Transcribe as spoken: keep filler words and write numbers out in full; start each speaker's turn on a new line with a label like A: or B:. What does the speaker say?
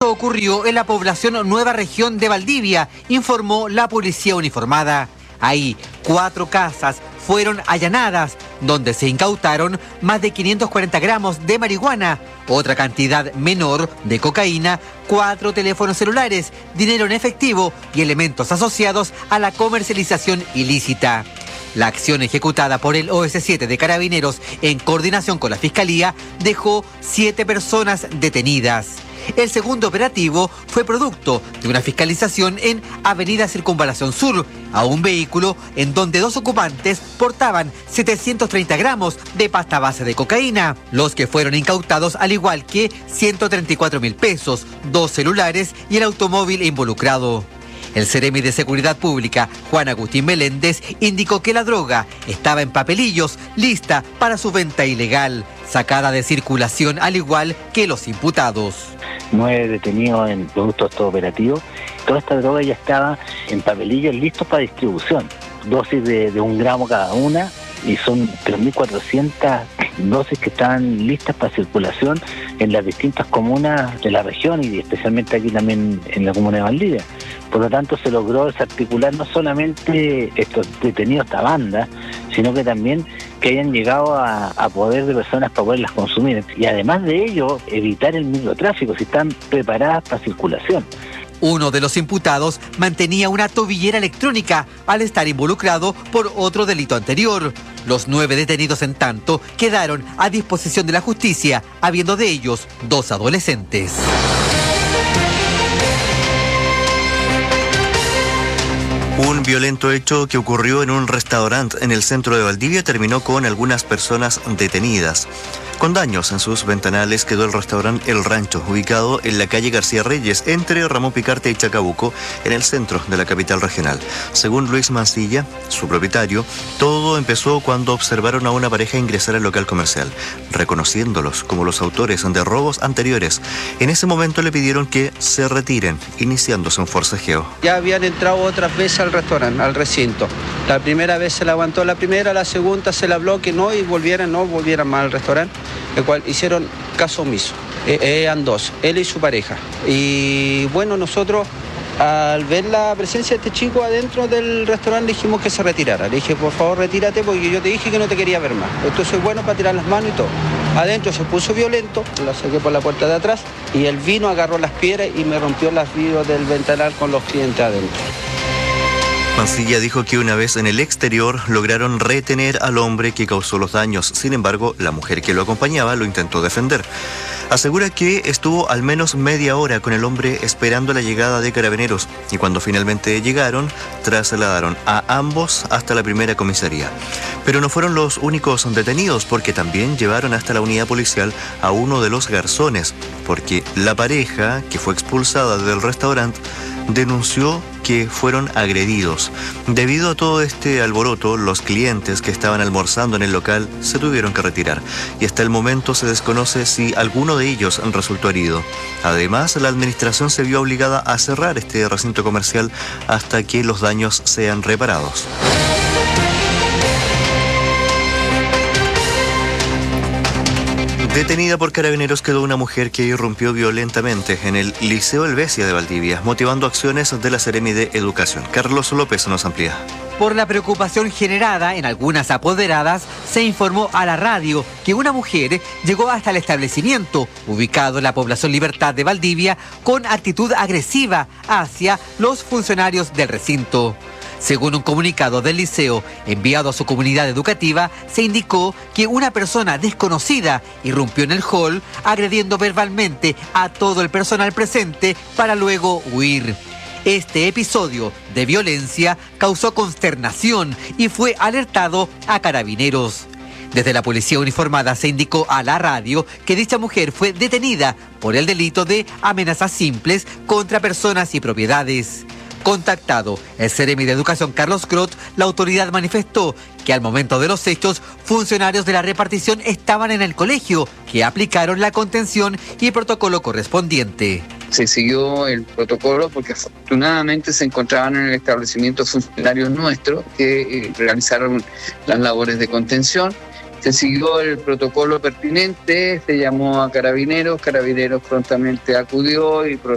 A: hecho ocurrió en la población Nueva Región de Valdivia, informó la policía uniformada. Ahí, cuatro casas fueron allanadas, donde se incautaron más de quinientos cuarenta gramos de marihuana, otra cantidad menor de cocaína, cuatro teléfonos celulares, dinero en efectivo y elementos asociados a la comercialización ilícita. La acción ejecutada por el O S siete de Carabineros en coordinación con la Fiscalía dejó siete personas detenidas. El segundo operativo fue producto de una fiscalización en Avenida Circunvalación Sur a un vehículo en donde dos ocupantes portaban setecientos treinta gramos de pasta base de cocaína, los que fueron incautados al igual que ciento treinta y cuatro mil pesos, dos celulares y el automóvil involucrado. El Seremi de Seguridad Pública, Juan Agustín Meléndez, indicó que la droga estaba en papelillos, lista para su venta ilegal, sacada de circulación al igual que los imputados.
B: Nueve detenidos en productos todo operativos. Toda esta droga ya estaba en papelillos listos para distribución. Dosis de, de un gramo cada una y son tres mil cuatrocientas dosis que estaban listas para circulación en las distintas comunas de la región y especialmente aquí también en la comuna de Valdivia. Por lo tanto, se logró desarticular no solamente estos detenidos, esta banda, sino que también que hayan llegado a, a poder de personas para poderlas consumir. Y además de ello, evitar el microtráfico, si están preparadas para circulación.
A: Uno de los imputados mantenía una tobillera electrónica al estar involucrado por otro delito anterior. Los nueve detenidos, en tanto, quedaron a disposición de la justicia, habiendo de ellos dos adolescentes.
C: Un violento hecho que ocurrió en un restaurante en el centro de Valdivia terminó con algunas personas detenidas. Con daños en sus ventanales quedó el restaurante El Rancho, ubicado en la calle García Reyes, entre Ramón Picarte y Chacabuco, en el centro de la capital regional. Según Luis Mancilla, su propietario, todo empezó cuando observaron a una pareja ingresar al local comercial, reconociéndolos como los autores de robos anteriores. En ese momento le pidieron que se retiren, iniciándose un forcejeo.
D: Ya habían entrado otras veces al restaurante, al recinto. La primera vez se la aguantó la primera, la segunda se la habló que no y volvieran, no volvieran más al restaurante. El cual hicieron caso omiso. Eh, eran dos, él y su pareja. Y bueno, nosotros al ver la presencia de este chico adentro del restaurante dijimos que se retirara. Le dije, por favor, retírate porque yo te dije que no te quería ver más. Esto soy bueno para tirar las manos y todo. Adentro se puso violento, lo saqué por la puerta de atrás y él vino, agarró las piedras y me rompió las vidrios del ventanal con los clientes adentro.
C: Mancilla dijo que una vez en el exterior lograron retener al hombre que causó los daños. Sin embargo, la mujer que lo acompañaba lo intentó defender. Asegura que estuvo al menos media hora con el hombre esperando la llegada de Carabineros y cuando finalmente llegaron, trasladaron a ambos hasta la primera comisaría. Pero no fueron los únicos detenidos porque también llevaron hasta la unidad policial a uno de los garzones, porque la pareja que fue expulsada del restaurante denunció que fueron agredidos. Debido a todo este alboroto, los clientes que estaban almorzando en el local se tuvieron que retirar y hasta el momento se desconoce si alguno de ellos resultó herido. Además, la administración se vio obligada a cerrar este recinto comercial hasta que los daños sean reparados. Detenida por Carabineros quedó una mujer que irrumpió violentamente en el Liceo Helvecia de Valdivia, motivando acciones de la Seremi de Educación. Carlos López nos amplía.
A: Por la preocupación generada en algunas apoderadas, se informó a la radio que una mujer llegó hasta el establecimiento, ubicado en la población Libertad de Valdivia, con actitud agresiva hacia los funcionarios del recinto. Según un comunicado del liceo enviado a su comunidad educativa, se indicó que una persona desconocida irrumpió en el hall agrediendo verbalmente a todo el personal presente para luego huir. Este episodio de violencia causó consternación y fue alertado a Carabineros. Desde la policía uniformada se indicó a la radio que dicha mujer fue detenida por el delito de amenazas simples contra personas y propiedades. Contactado el Seremi de Educación Carlos Crot, la autoridad manifestó que al momento de los hechos, funcionarios de la repartición estaban en el colegio, que aplicaron la contención y el protocolo correspondiente.
E: Se siguió el protocolo porque afortunadamente se encontraban en el establecimiento funcionarios nuestros que eh, realizaron las labores de contención. Se siguió el protocolo pertinente, se llamó a Carabineros, Carabineros prontamente acudió y